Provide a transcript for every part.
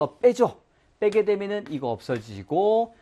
빼죠. 빼게 되면은 이거 없어지고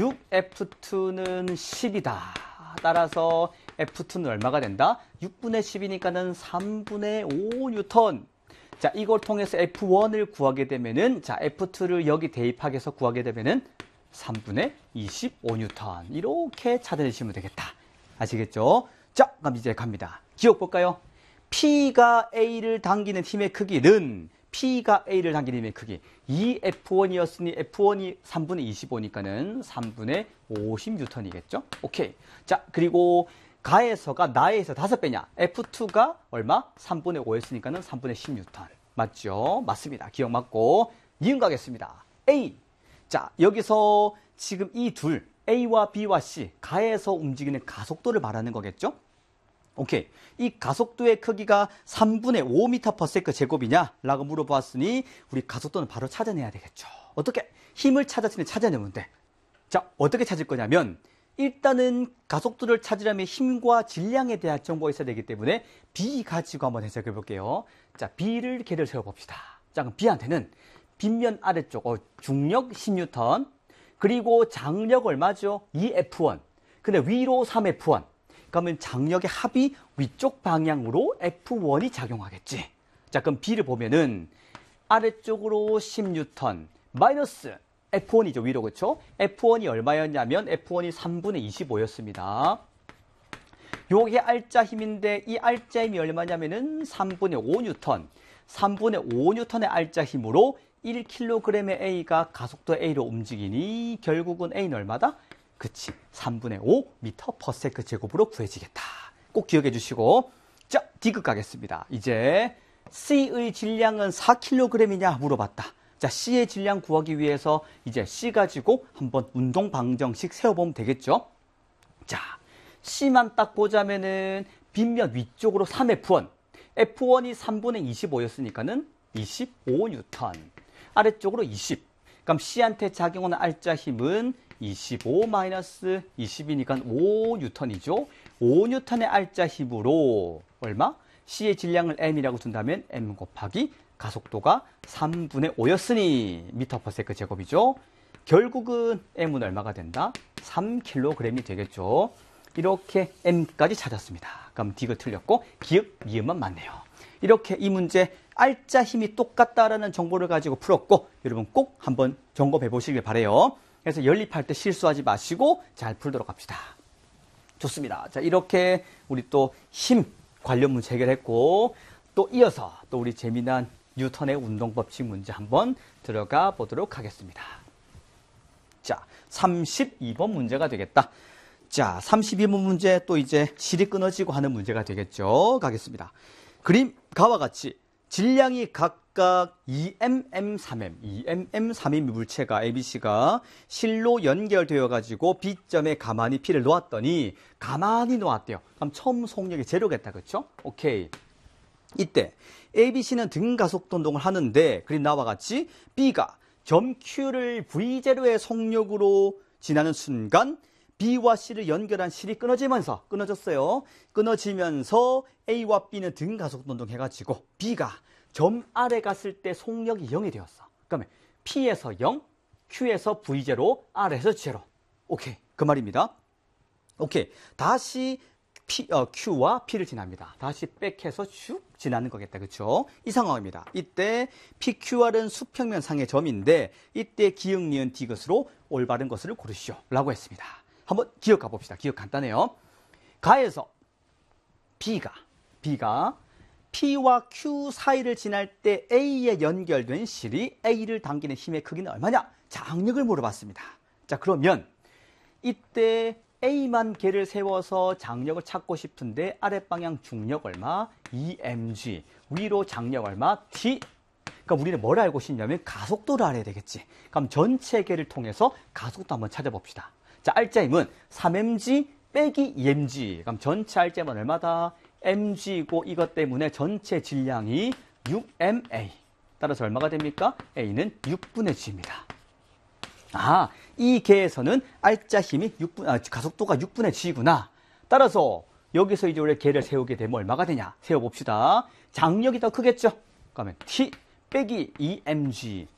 6F2는 10이다. 따라서 F2는 얼마가 된다? 6분의 10이니까는 3분의 5뉴턴. 자, 이걸 통해서 F1을 구하게 되면은, 자, F2를 여기 대입하게 해서 구하게 되면은 3분의 25뉴턴. 이렇게 찾아내시면 되겠다. 아시겠죠? 자, 그럼 이제 갑니다. 기억 볼까요? P가 A를 당기는 힘의 크기는, P가 A를 당기는 힘의 크기. 이 F1이었으니 F1이 3분의 25니까는 3분의 50뉴턴이겠죠? 오케이. 자, 그리고 가에서가 나에서 5배냐? F2가 얼마? 3분의 5였으니까는 3분의 10뉴턴. 맞죠? 맞습니다. 기억 맞고. 이응 가겠습니다. A. 자, 여기서 지금 이 둘, A와 B와 C, 가에서 움직이는 가속도를 말하는 거겠죠? 오케이. 이 가속도의 크기가 3분의 5m/s 제곱이냐? 라고 물어봤으니 우리 가속도는 바로 찾아내야 되겠죠. 어떻게? 힘을 찾아내면 돼. 자, 어떻게 찾을 거냐면 일단은 가속도를 찾으려면 힘과 질량에 대한 정보가 있어야 되기 때문에 B 가지고 한번 해석해 볼게요. 자, B를 개를 세워봅시다. 자, 그럼 B한테는 빗면 아래쪽 중력 10뉴턴 그리고 장력 얼마죠? 2F1. 근데 위로 3F1. 그러면 장력의 합이 위쪽 방향으로 F1이 작용하겠지. 자, 그럼 B를 보면은 아래쪽으로 10뉴턴 마이너스 F1이죠. 위로 그렇죠? F1이 얼마였냐면 F1이 3분의 25였습니다. 요게 알짜 힘인데 이 알짜 힘이 얼마냐면은 3분의 5뉴턴. 3분의 5뉴턴의 알짜 힘으로 1kg의 A가 가속도 A로 움직이니 결국은 A는 얼마다? 그치. 3분의 5m/s 제곱으로 구해지겠다. 꼭 기억해 주시고. 자, D급 가겠습니다. 이제 C의 질량은 4kg이냐 물어봤다. 자, C의 질량 구하기 위해서 이제 C 가지고 한번 운동 방정식 세워보면 되겠죠? 자, C만 딱 보자면은 빗면 위쪽으로 3F1. F1이 3분의 25였으니까는 25뉴턴. 아래쪽으로 20. 그럼 C한테 작용하는 알짜 힘은 25-20이니까 5뉴턴이죠. 5뉴턴의 알짜 힘으로 얼마? C의 질량을 M이라고 둔다면 M 곱하기 가속도가 3분의 5였으니 m/s 제곱이죠. 결국은 M은 얼마가 된다? 3kg이 되겠죠. 이렇게 M까지 찾았습니다. 그럼 D가 틀렸고 기역, 미음만 맞네요. 이렇게 이 문제 알짜 힘이 똑같다라는 정보를 가지고 풀었고 여러분 꼭 한번 점검해 보시길 바라요. 그래서 연립할 때 실수하지 마시고 잘 풀도록 합시다. 좋습니다. 자, 이렇게 우리 또 힘 관련 문제 해결했고 또 이어서 또 우리 재미난 뉴턴의 운동법칙 문제 한번 들어가 보도록 하겠습니다. 자, 32번 문제가 되겠다. 자, 32번 문제 또 이제 실이 끊어지고 하는 문제가 되겠죠. 가겠습니다. 그림가와 같이 질량이 각각 2mm, 3mm 물체가 ABC가 실로 연결되어 가지고 B점에 가만히 P를 놓았더니 가만히 놓았대요. 그럼 처음 속력이 제로겠다. 그렇죠? 오케이. 이때 ABC는 등가속도 운동을 하는데 그림 나와 같이 B가 점 Q를 V0의 속력으로 지나는 순간 B와 C를 연결한 실이 끊어지면서 A와 B는 등가속도 운동 해가지고 B가 점 아래 갔을 때 속력이 0이 되었어. 그러면 P에서 0, Q에서 V0, R에서 0. 오케이. 그 말입니다. 오케이. 다시 Q와 P를 지납니다. 다시 백해서 쭉 지나는 거겠다. 그렇죠? 이 상황입니다. 이때 PQR은 수평면상의 점인데 이때 기역, 니은, 디귿으로 올바른 것을 고르시오. 라고 했습니다. 한번 기억 가봅시다. 기억 간단해요. 가에서 B가 P와 Q 사이를 지날 때 A에 연결된 실이 A를 당기는 힘의 크기는 얼마냐? 장력을 물어봤습니다. 자, 그러면 이때 A만 개를 세워서 장력을 찾고 싶은데 아랫방향 중력 얼마? 2mg. 위로 장력 얼마? t. 그러니까 우리는 뭘 알고 싶냐면 가속도를 알아야 되겠지. 그럼 전체 개를 통해서 가속도 한번 찾아봅시다. 자, 알짜힘은 3mg 빼기 2mg. 그럼 전체 알짜힘은 얼마다? mg이고 이것 때문에 전체 질량이 6ma. 따라서 얼마가 됩니까? A는 6분의 g입니다. 아, 이 개에서는 알짜 힘이 가속도가 6분의 g구나. 따라서 여기서 이제 원래 개를 세우게 되면 얼마가 되냐? 세워봅시다. 장력이 더 크겠죠? 그러면 t 빼기 2mg.